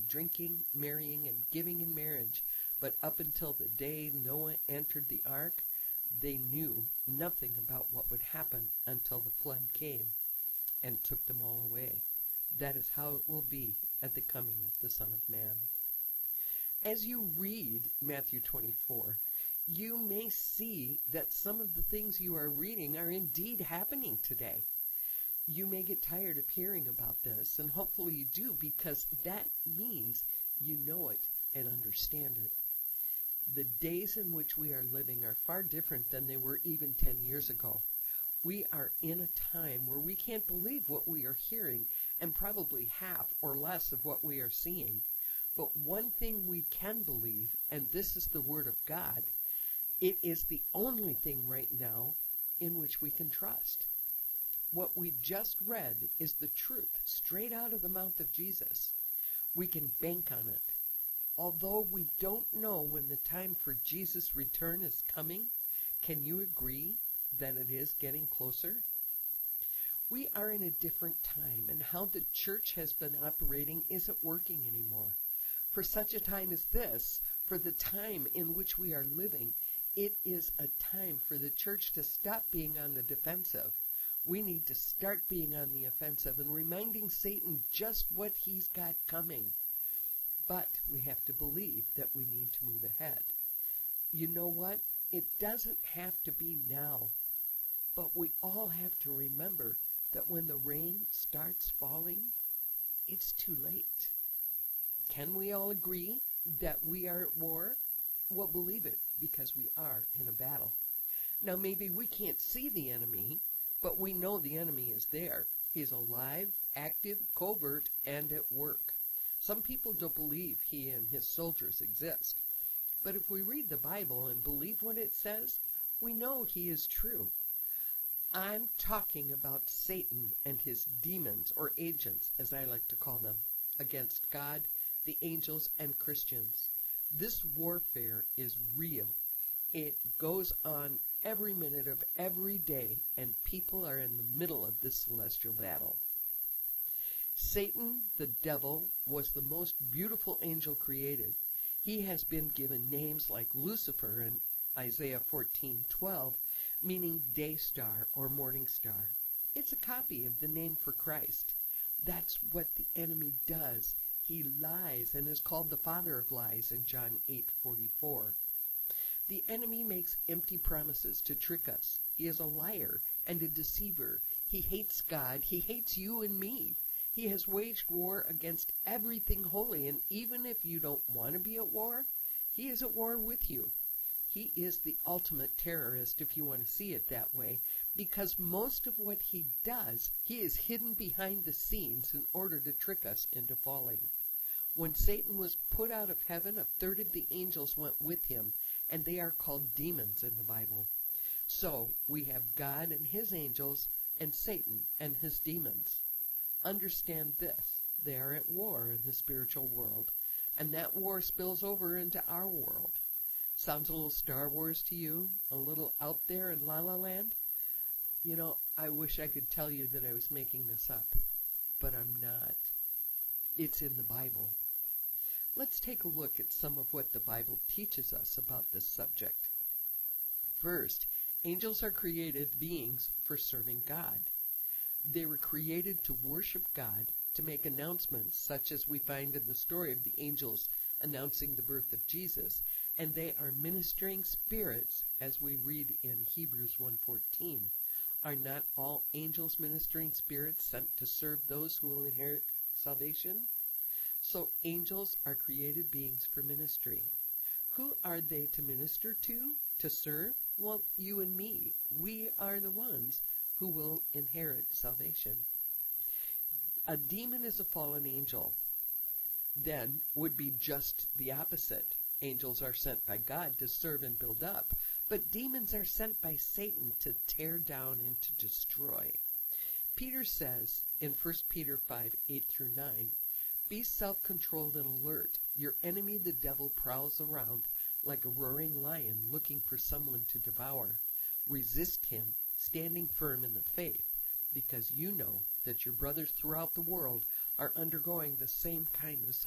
drinking, marrying, and giving in marriage. But up until the day Noah entered the ark, they knew nothing about what would happen until the flood came and took them all away. That is how it will be at the coming of the Son of Man. As you read Matthew 24, you may see that some of the things you are reading are indeed happening today. You may get tired of hearing about this, and hopefully you do, because that means you know it and understand it. The days in which we are living are far different than they were even 10 years ago. We are in a time where we can't believe what we are hearing, and probably half or less of what we are seeing. But one thing we can believe, and this is the Word of God, it is the only thing right now in which we can trust. What we just read is the truth straight out of the mouth of Jesus. We can bank on it. Although we don't know when the time for Jesus' return is coming, can you agree that it is getting closer? We are in a different time, and how the church has been operating isn't working anymore. For such a time as this, for the time in which we are living, it is a time for the church to stop being on the defensive. We need to start being on the offensive and reminding Satan just what he's got coming. But we have to believe that we need to move ahead. You know what? It doesn't have to be now. But we all have to remember that when the rain starts falling, it's too late. Can we all agree that we are at war? Well, believe it, because we are in a battle. Now, maybe we can't see the enemy, but we know the enemy is there. He's alive, active, covert, and at work. Some people don't believe he and his soldiers exist. But if we read the Bible and believe what it says, we know he is true. I'm talking about Satan and his demons, or agents, as I like to call them, against God, the angels, and Christians. This warfare is real. It goes on every minute of every day, and people are in the middle of this celestial battle. Satan, the devil, was the most beautiful angel created. He has been given names like Lucifer in Isaiah 14:12, meaning day star or morning star. It's a copy of the name for Christ. That's what the enemy does. He lies and is called the father of lies in John 8:44. The enemy makes empty promises to trick us. He is a liar and a deceiver. He hates God. He hates you and me. He has waged war against everything holy, and even if you don't want to be at war, he is at war with you. He is the ultimate terrorist, if you want to see it that way, because most of what he does, he is hidden behind the scenes in order to trick us into falling. When Satan was put out of heaven, a third of the angels went with him, and they are called demons in the Bible. So, we have God and his angels, and Satan and his demons. Understand this, they are at war in the spiritual world, and that war spills over into our world. Sounds a little Star Wars to you? A little out there in La La Land? You know, I wish I could tell you that I was making this up, but I'm not. It's in the Bible. Let's take a look at some of what the Bible teaches us about this subject. First, angels are created beings for serving God. They were created to worship God, to make announcements, such as we find in the story of the angels announcing the birth of Jesus, and they are ministering spirits, as we read in Hebrews 1:14. Are not all angels ministering spirits sent to serve those who will inherit salvation? So angels are created beings for ministry. Who are they to minister to serve? Well, you and me. We are the ones who will inherit salvation. A demon is a fallen angel. Then would be just the opposite. Angels are sent by God to serve and build up, but demons are sent by Satan to tear down and to destroy. Peter says in 1 Peter 5:8-9, "Be self-controlled and alert. Your enemy, the devil, prowls around like a roaring lion looking for someone to devour. Resist him, standing firm in the faith, because you know that your brothers throughout the world are undergoing the same kind of